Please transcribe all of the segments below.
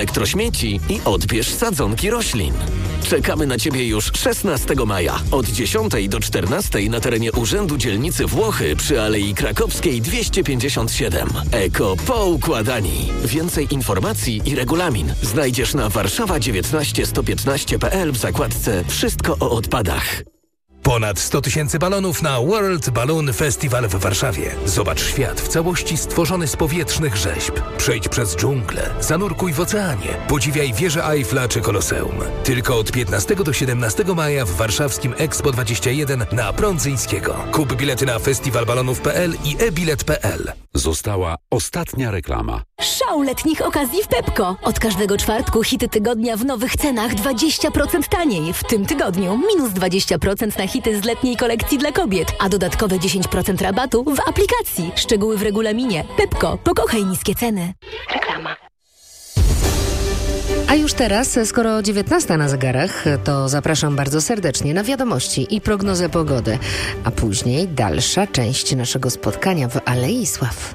elektrośmieci i odbierz sadzonki roślin. Czekamy na Ciebie już 16 maja od 10 do 14 na terenie Urzędu Dzielnicy Włochy przy Alei Krakowskiej 257. Eko poukładani. Więcej informacji i regulamin znajdziesz na warszawa19115.pl w zakładce Wszystko o odpadach. Ponad 100 000 balonów na World Balloon Festival w Warszawie. Zobacz świat w całości stworzony z powietrznych rzeźb. Przejdź przez dżunglę, zanurkuj w oceanie, podziwiaj wieżę Eiffla czy Koloseum. Tylko od 15 do 17 maja w warszawskim Expo 21 na Prądzyńskiego. Kup bilety na festiwalbalonów.pl i e-bilet.pl. Została ostatnia reklama. Szał letnich okazji w Pepco. Od każdego czwartku hity tygodnia w nowych cenach 20% taniej. W tym tygodniu minus 20% na hity z letniej kolekcji dla kobiet, a dodatkowe 10% rabatu w aplikacji. Szczegóły w regulaminie. Pepco. Pokochaj niskie ceny. Reklama. A już teraz, skoro 19 na zegarach, to zapraszam bardzo serdecznie na wiadomości i prognozę pogody. A później dalsza część naszego spotkania w Alei Sław.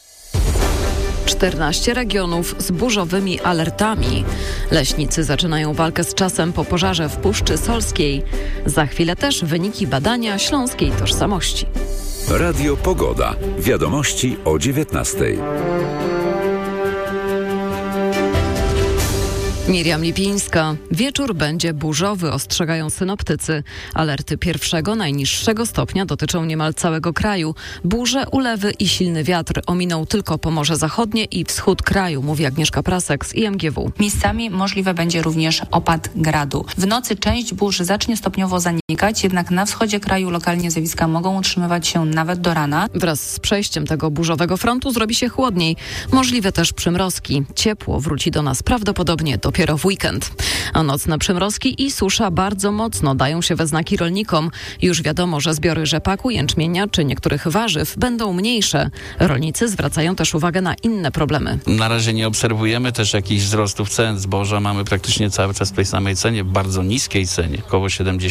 14 regionów z burzowymi alertami. Leśnicy zaczynają walkę z czasem po pożarze w Puszczy Solskiej. Za chwilę też wyniki badania śląskiej tożsamości. Radio Pogoda. Wiadomości o 19:00. Miriam Lipińska. Wieczór będzie burzowy, ostrzegają synoptycy. Alerty pierwszego, najniższego stopnia dotyczą niemal całego kraju. Burze, ulewy i silny wiatr ominą tylko Pomorze Zachodnie i wschód kraju, mówi Agnieszka Prasek z IMGW. Miejscami możliwe będzie również opad gradu. W nocy część burz zacznie stopniowo zanikać, jednak na wschodzie kraju lokalnie zjawiska mogą utrzymywać się nawet do rana. Wraz z przejściem tego burzowego frontu zrobi się chłodniej. Możliwe też przymrozki. Ciepło wróci do nas prawdopodobnie dopiero w weekend. A nocne przymrozki i susza bardzo mocno dają się we znaki rolnikom. Już wiadomo, że zbiory rzepaku, jęczmienia czy niektórych warzyw będą mniejsze. Rolnicy zwracają też uwagę na inne problemy. Na razie nie obserwujemy też jakichś wzrostów cen zboża. Mamy praktycznie cały czas w tej samej cenie, bardzo niskiej cenie, około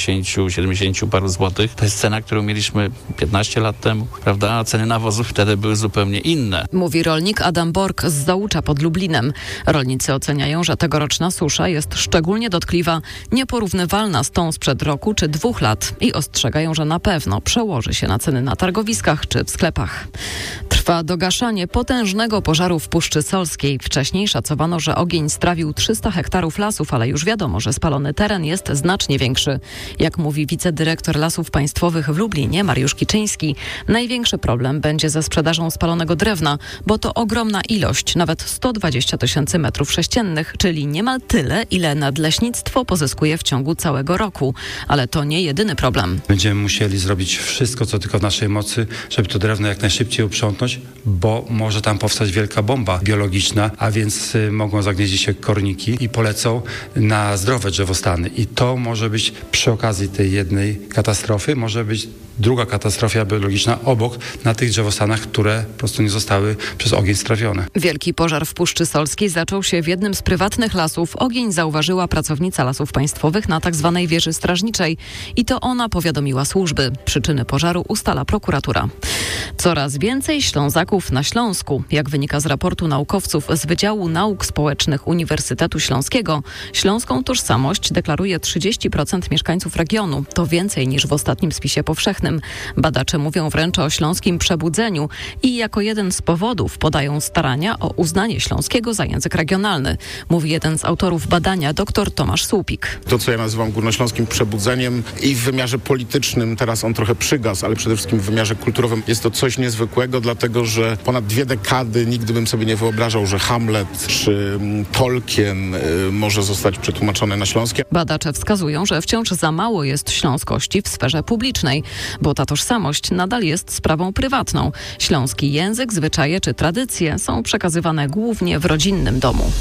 70 paru złotych. To jest cena, którą mieliśmy 15 lat temu, prawda? A ceny nawozów wtedy były zupełnie inne. Mówi rolnik Adam Bork z Załucza pod Lublinem. Rolnicy oceniają, że tegoroczna susza jest szczególnie dotkliwa, nieporównywalna z tą sprzed roku czy 2 lat i ostrzegają, że na pewno przełoży się na ceny na targowiskach czy w sklepach. Trwa dogaszanie potężnego pożaru w Puszczy Solskiej. Wcześniej szacowano, że ogień strawił 300 hektarów lasów, ale już wiadomo, że spalony teren jest znacznie większy. Jak mówi wicedyrektor Lasów Państwowych w Lublinie, Mariusz Kiczyński, największy problem będzie ze sprzedażą spalonego drewna, bo to ogromna ilość, nawet 120 000 metrów sześciennych, czyli niemal tyle, ile nadleśnictwo pozyskuje w ciągu całego roku. Ale to nie jedyny problem. Będziemy musieli zrobić wszystko, co tylko w naszej mocy, żeby to drewno jak najszybciej uprzątnąć, bo może tam powstać wielka bomba biologiczna, a więc mogą zagnieździć się korniki i polecą na zdrowe drzewostany. I to może być przy okazji tej jednej katastrofy, może być druga katastrofa biologiczna obok, na tych drzewostanach, które po prostu nie zostały przez ogień strawione. Wielki pożar w Puszczy Solskiej zaczął się w jednym z prywatnych lasów. Ogień zauważyła pracownica Lasów Państwowych na tzw. wieży strażniczej i to ona powiadomiła służby. Przyczyny pożaru ustala prokuratura. Coraz więcej Ślązaków na Śląsku. Jak wynika z raportu naukowców z Wydziału Nauk Społecznych Uniwersytetu Śląskiego, śląską tożsamość deklaruje 30% mieszkańców regionu. To więcej niż w ostatnim spisie powszechnym. Badacze mówią wręcz o śląskim przebudzeniu i jako jeden z powodów podają starania o uznanie śląskiego za język regionalny. Mówi jeden z autorów badania, dr Tomasz Słupik. To, co ja nazywam górnośląskim przebudzeniem i w wymiarze politycznym, teraz on trochę przygasł, ale przede wszystkim w wymiarze kulturowym jest to coś niezwykłego, dlatego że ponad 2 dekady nigdy bym sobie nie wyobrażał, że Hamlet czy Tolkien może zostać przetłumaczony na śląskie. Badacze wskazują, że wciąż za mało jest śląskości w sferze publicznej, bo ta tożsamość nadal jest sprawą prywatną. Śląski język, zwyczaje czy tradycje są przekazywane głównie w rodzinnym domu.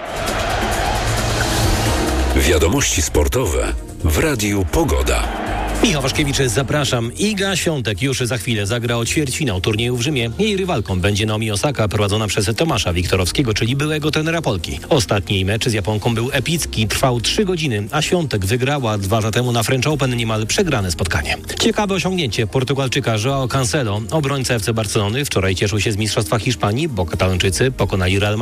Wiadomości sportowe w Radiu Pogoda. Michał Waszkiewicz, zapraszam. Iga Świątek już za chwilę zagra o ćwierćfinał turnieju w Rzymie. Jej rywalką będzie Naomi Osaka, prowadzona przez Tomasza Wiktorowskiego, czyli byłego trenera Polki. Ostatni jej mecz z Japonką był epicki, trwał 3 godziny, a Świątek wygrała 2 lata temu na French Open niemal przegrane spotkanie. Ciekawe osiągnięcie Portugalczyka João Cancelo. Obrońca FC Barcelony wczoraj cieszył się z mistrzostwa Hiszpanii, bo Katalończycy pokonali Real